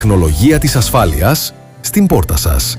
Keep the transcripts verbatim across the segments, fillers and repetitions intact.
Τεχνολογία της ασφάλειας στην πόρτα σας.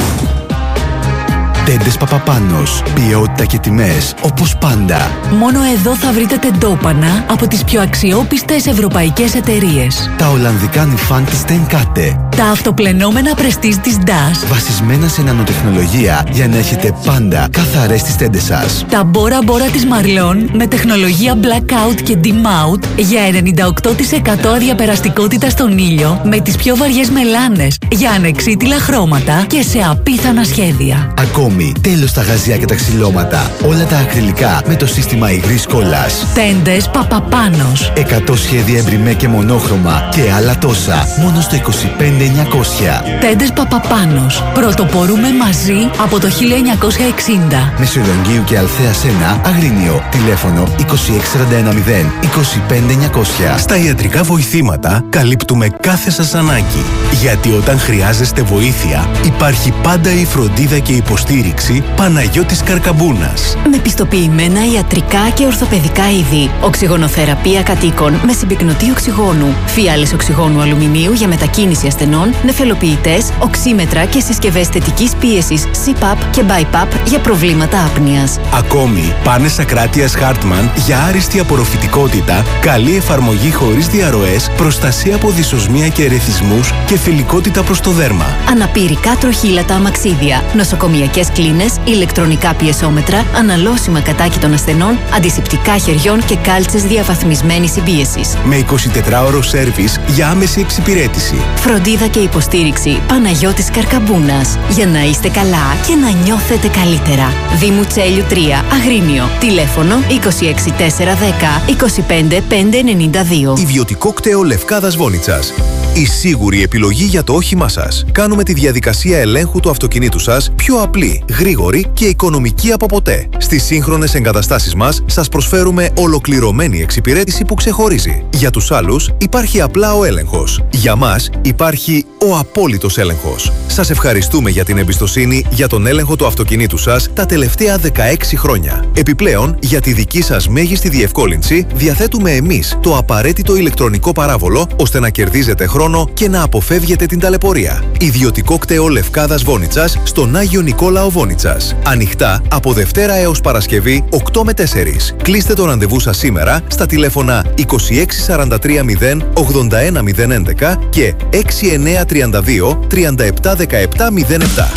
Τέντες Παπαπάνος. Ποιότητα και τιμές όπως πάντα. Μόνο εδώ θα βρείτε τεντόπανα από τις πιο αξιόπιστες ευρωπαϊκές εταιρείες. Τα ολλανδικά νιφάν της Tenkate. Τα αυτοπλενόμενα πρεστίζ της ντας. Βασισμένα σε νανοτεχνολογία για να έχετε πάντα καθαρές τις τέντες σας. Τα μπόρα μπόρα της Marlon με τεχνολογία blackout και dim out για ενενήντα οκτώ τοις εκατό αδιαπεραστικότητα στον ήλιο με τις πιο βαριές μελάνες για ανεξίτηλα χρώματα και σε απίθανα σχέδια. Ακόμη, τέλος τα γαζιά και τα ξυλώματα. Όλα τα ακριλικά με το σύστημα υγρής κόλλας. Τέντες Παπαπάνος. εκατό σχέδια εμπριμέ και μονόχρωμα και άλλα τόσα. Μόνο στο είκοσι πέντε χιλιάδες εννιακόσια. Τέντες Παπαπάνος. Πρωτοπορούμε μαζί από το χίλια εννιακόσια εξήντα. Μεσολογγίου και Αλθέας ένα, Αγρίνιο. Τηλέφωνο είκοσι έξι σαράντα ένα μηδέν είκοσι πέντε εννιακόσια. Στα ιατρικά βοηθήματα καλύπτουμε κάθε σας ανάγκη. Γιατί όταν χρειάζεστε βοήθεια, υπάρχει πάντα η φροντίδα και υποστήριξη Παναγιώτης Καρκαμπούνας. Με πιστοποιημένα ιατρικά και ορθοπαιδικά είδη. Οξυγονοθεραπεία κατοίκων με συμπυκνωτή οξυγόνου. Φιάλες οξυγόνου αλουμινίου για μετακίνηση ασθενών, νεφελοποιητές, οξύμετρα και συσκευές θετικής πίεσης σι παπ και μπάι παπ για προβλήματα άπνοιας. Ακόμη, πάνες ακράτειας Hartmann για άριστη απορροφητικότητα, καλή εφαρμογή χωρίς διαρροές, προστασία από δυσοσμία και ερεθισμούς και φιλικότητα προς το δέρμα. Αναπηρικά τροχύλατα αμαξίδια, νοσοκομιακές κλίνες, ηλεκτρονικά πιεσόμετρα, αναλώσιμα κατάκι των ασθενών, αντισηπτικά χεριών και κάλτσες διαφαθμισμένης συμπίεσης. Με εικοσιτετράωρο σέρβις για άμεση εξυπηρέτηση. Φροντίδα και υποστήριξη Παναγιώτης Καρκαμπούνας. Για να είστε καλά και να νιώθετε καλύτερα. Δήμου Τσέλιου τρία, Αγρίνιο. Τηλέφωνο είκοσι έξι τετρακόσια δέκα είκοσι πέντε πεντακόσια ενενήντα δύο. Ιδιωτικό κτέο Λευκάδας Βόνιτσας. Η σίγουρη επιλογή για το όχημά σας. Κάνουμε τη διαδικασία ελέγχου του αυτοκινήτου σας πιο απλή, γρήγορη και οικονομική από ποτέ. Στις σύγχρονες εγκαταστάσεις μας σας προσφέρουμε ολοκληρωμένη εξυπηρέτηση που ξεχωρίζει. Για τους άλλους υπάρχει απλά ο έλεγχος. Για μας υπάρχει ο απόλυτος έλεγχος. Σας ευχαριστούμε για την εμπιστοσύνη για τον έλεγχο του αυτοκινήτου σας τα τελευταία δεκαέξι χρόνια. Επιπλέον, για τη δική σας μέγιστη διευκόλυνση, διαθέτουμε εμείς το απαραίτητο ηλεκτρονικό παράβολο ώστε να κερδίζετε χρόνο και να αποφεύγετε την ταλαιπωρία. Ιδιωτικό κτέο Λευκάδας Βόνιτσας στον Άγιο Νικόλαο Βόνιτσας. Ανοιχτά από Δευτέρα έως Παρασκευή οκτώ με τέσσερις. Κλείστε το ραντεβού σας σήμερα στα τηλέφωνα είκοσι έξι σαράντα τρία μηδέν ογδόντα ένα μηδέν έντεκα και έξι εννέα τριάντα δύο τριάντα επτά δεκαεπτά μηδέν επτά.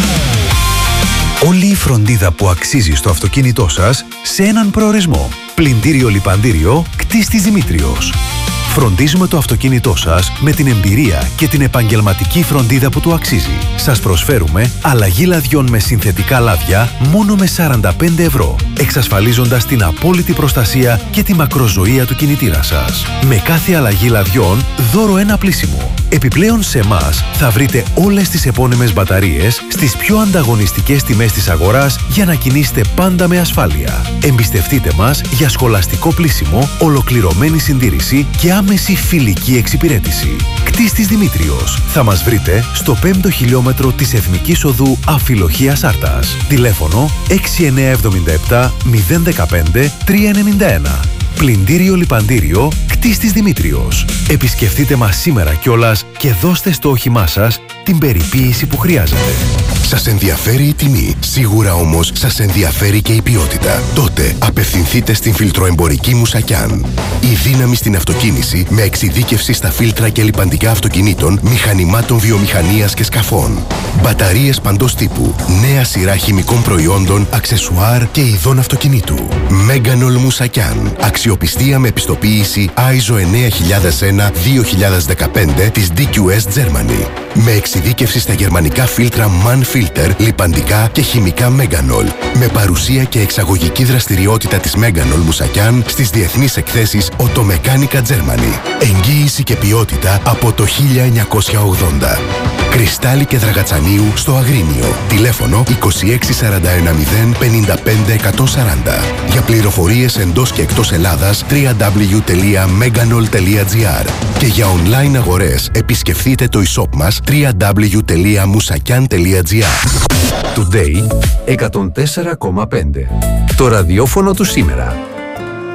Όλη η φροντίδα που αξίζει στο αυτοκίνητό σας σε έναν προορισμό. Πλυντήριο Λιπαντήριο Κτίστης Δημήτριος. Φροντίζουμε το αυτοκίνητό σας με την εμπειρία και την επαγγελματική φροντίδα που του αξίζει. Σας προσφέρουμε αλλαγή λαδιών με συνθετικά λάδια μόνο με σαράντα πέντε ευρώ, εξασφαλίζοντας την απόλυτη προστασία και τη μακροζωία του κινητήρα σας. Με κάθε αλλαγή λαδιών, δώρο ένα πλύσιμο. Επιπλέον σε εμάς θα βρείτε όλες τις επώνυμες μπαταρίες στις πιο ανταγωνιστικές τιμές της αγοράς για να κινείστε πάντα με ασφάλεια. Εμπιστευτείτε μας για σχολαστικό πλύσιμο, ολοκληρωμένη συντήρηση και άμεση φιλική εξυπηρέτηση. Κτίστης Δημήτριος. Θα μας βρείτε στο πέμπτο χιλιόμετρο της Εθνικής Οδού Αμφιλοχίας Άρτας. Τηλέφωνο έξι εννέα εβδομήντα επτά μηδέν δεκαπέντε τρία ενενήντα ένα. Πλυντήριο Λιπαντήριο Κτίστης Δημήτριος. Επισκεφτείτε μας σήμερα κιόλας και δώστε στο όχημά σας την περιποίηση που χρειάζεται. Σας ενδιαφέρει η τιμή, σίγουρα όμως σας ενδιαφέρει και η ποιότητα. Τότε απευθυνθείτε στην φιλτροεμπορική Μουσακιάν. Η δύναμη στην αυτοκίνηση με εξειδίκευση στα φίλτρα και λιπαντικά αυτοκινήτων, μηχανημάτων βιομηχανίας και σκαφών. Μπαταρίες παντός τύπου, νέα σειρά χημικών προϊόντων, αξεσουάρ και ειδών αυτοκινήτου. Μέγκανολ Μουσακιάν. Αξιοπιστία με επιστοποίηση άι ες ο εννέα χιλιάδες ένα δύο χιλιάδες δεκαπέντε της ντι κιου ες Germany. Με εξειδίκευση στα γερμανικά φίλτρα MAN Filter, λιπαντικά και χημικά Μέγκανολ. Με παρουσία και εξαγωγική δραστηριότητα της Μέγκανολ Μουσακιάν στις διεθνείς εκθέσεις Automeccanica Germany. Εγγύηση και ποιότητα από το χίλια εννιακόσια ογδόντα. Κρυστάλλι και Δραγατσανίου στο Αγρίνιο. Τηλέφωνο είκοσι έξι σαράντα ένα μηδέν πενήντα πέντε εκατόν σαράντα. Για πληροφορίες εντός και εκτός Ελλάδας double-u double-u double-u τελεία meganol τελεία gr. Και για online αγορές επισκεφτείτε το e-shop μας double-u double-u double-u τελεία musakian τελεία gr. Today εκατόν τέσσερα κόμμα πέντε. Το ραδιόφωνο του σήμερα.